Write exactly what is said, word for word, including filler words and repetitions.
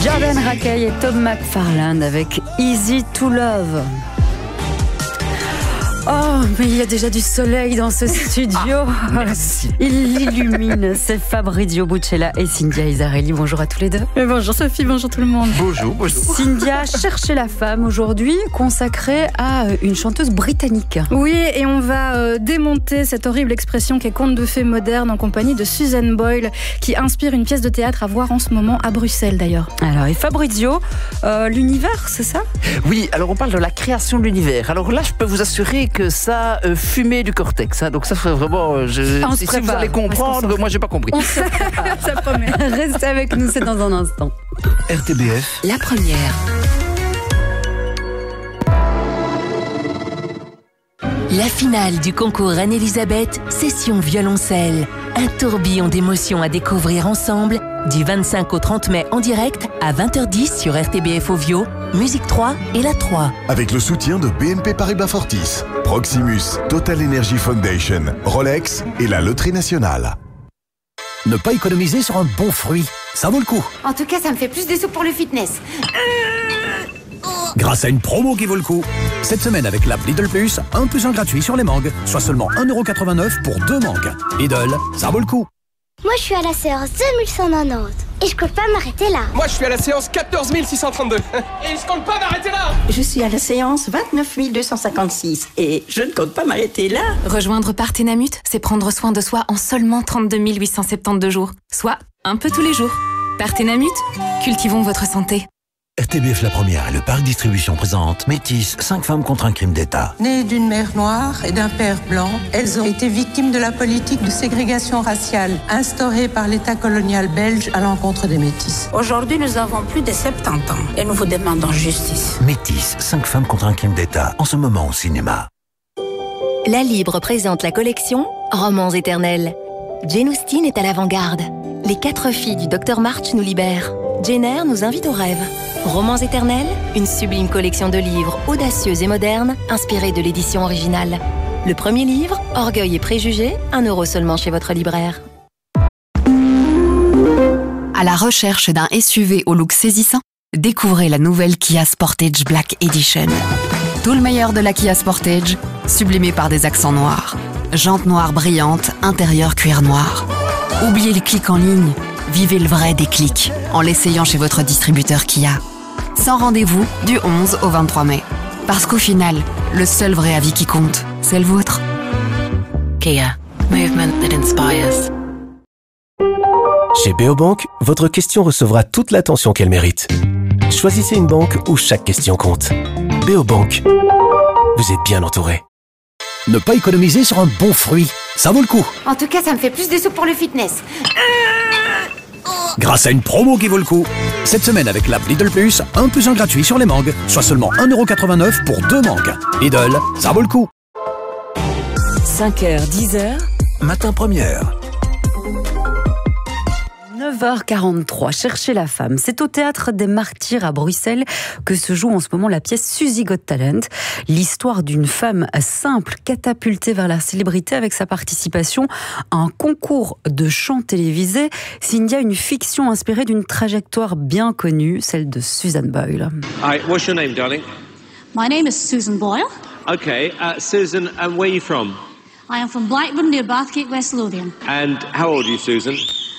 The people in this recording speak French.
Jordan Rakei et Tom McFarland avec Easy to Love. Oh, mais il y a déjà du soleil dans ce studio. Ah, merci. Il l'illumine. C'est Fabrizio Buccella et Cynthia Isarelli. Bonjour à tous les deux. Et bonjour Sophie, bonjour tout le monde. Bonjour, bonjour. Cynthia, Cherchez la femme aujourd'hui, consacrée à une chanteuse britannique. Oui, et on va euh, démonter cette horrible expression qui est conte de fées moderne en compagnie de Susan Boyle, qui inspire une pièce de théâtre à voir en ce moment à Bruxelles d'ailleurs. Alors, et Fabrizio, euh, l'univers, c'est ça ? Oui, alors on parle de la création de l'univers. Alors là, je peux vous assurer que ça euh, fumait du cortex. Hein, donc ça fait vraiment... Euh, je, on si se vous allez comprendre, moi j'ai pas compris. On se Ça promet. Restez avec nous, c'est dans un instant. R T B F, La première. La finale du concours Anne-Elisabeth, session violoncelle. Un tourbillon d'émotions à découvrir ensemble du vingt-cinq au trente mai en direct à vingt heures dix sur R T B F Ovio, Musique trois et La trois. avec le soutien de B N P Paribas Fortis, Proximus, Total Energy Foundation, Rolex et la Loterie Nationale. Ne pas économiser sur un bon fruit, ça vaut le coup. En tout cas, ça me fait plus de sous pour le fitness. Grâce à une promo qui vaut le coup. Cette semaine avec l'app Lidl Plus, un plus un gratuit sur les mangues, soit seulement un euro quatre-vingt-neuf pour deux mangues. Lidl, ça vaut le coup. Moi, je suis à la séance deux mille cent quatre-vingt-dix et je compte pas m'arrêter là. Moi, je suis à la séance quatorze mille six cent trente-deux et je compte pas m'arrêter là. Je suis à la séance vingt-neuf mille deux cent cinquante-six et je ne compte pas m'arrêter là. Rejoindre Partenamut, c'est prendre soin de soi en seulement trente-deux mille huit cent soixante-douze jours, soit un peu tous les jours. Partenamut, cultivons votre santé. R T B F La Première et le Parc Distribution présente Métis, cinq femmes contre un crime d'État. Nées d'une mère noire et d'un père blanc, elles ont été victimes de la politique de ségrégation raciale instaurée par l'État colonial belge à l'encontre des métis. Aujourd'hui, nous avons plus de soixante-dix ans et nous vous demandons justice. Métis, cinq femmes contre un crime d'État, en ce moment au cinéma. La Libre présente la collection Romans éternels. Jane Austen est à l'avant-garde. Les quatre filles du docteur March nous libèrent. Jane Eyre nous invite au rêve. Romans éternels, une sublime collection de livres audacieux et modernes, inspirés de l'édition originale. Le premier livre, Orgueil et préjugés, un euro seulement chez votre libraire. À la recherche d'un S U V au look saisissant, découvrez la nouvelle Kia Sportage Black Edition. Tout le meilleur de la Kia Sportage, sublimé par des accents noirs. Jantes noires brillantes, intérieur cuir noir. Oubliez les clics en ligne, vivez le vrai déclic en l'essayant chez votre distributeur Kia. Sans rendez-vous du onze au vingt-trois mai. Parce qu'au final, le seul vrai avis qui compte, c'est le vôtre. Kia, movement that inspires. Chez Beobank, votre question recevra toute l'attention qu'elle mérite. Choisissez une banque où chaque question compte. Beobank, vous êtes bien entouré. Ne pas économiser sur un bon fruit, ça vaut le coup. En tout cas, ça me fait plus de sous pour le fitness. Grâce à une promo qui vaut le coup. Cette semaine avec l'app Lidl Plus, un plus un gratuit sur les mangues, soit seulement un euro quatre-vingt-neuf pour deux mangues. Lidl, ça vaut le coup. cinq heures, dix heures. Matin Première. neuf heures quarante-trois, Cherchez la femme. C'est au Théâtre des Martyrs à Bruxelles que se joue en ce moment la pièce Suzy Got Talent. L'histoire d'une femme simple catapultée vers la célébrité avec sa participation à un concours de chant télévisé. Cynthia, une fiction inspirée d'une trajectoire bien connue, celle de Susan Boyle. Hi, what's your name, darling? My name is Susan Boyle. Okay, uh, Susan, and where are you from? I am from Blackburn near Bathgate, West Lothian. And how old are you, Susan?